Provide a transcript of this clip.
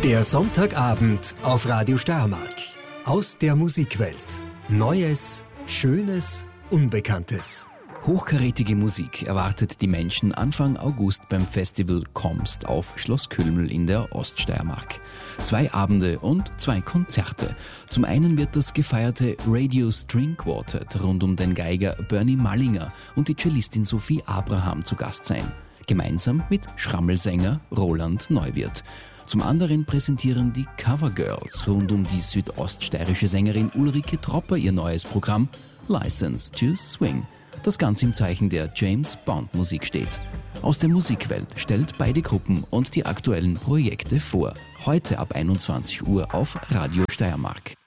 Der Sonntagabend auf Radio Steiermark. Aus der Musikwelt. Neues, Schönes, Unbekanntes. Hochkarätige Musik erwartet die Menschen Anfang August beim Festival Kommst auf Schloss Kölml in der Oststeiermark. 2 Abende und 2 Konzerte. Zum einen wird das gefeierte Radio String Quartet rund um den Geiger Bernie Mallinger und die Cellistin Sophie Abraham zu Gast sein. Gemeinsam mit Schrammelsänger Roland Neuwirth. Zum anderen präsentieren die Covergirls rund um die südoststeirische Sängerin Ulrike Tropper ihr neues Programm License to Swing, das ganz im Zeichen der James-Bond-Musik steht. Aus der Musikwelt stellt beide Gruppen und die aktuellen Projekte vor. Heute ab 21 Uhr auf Radio Steiermark.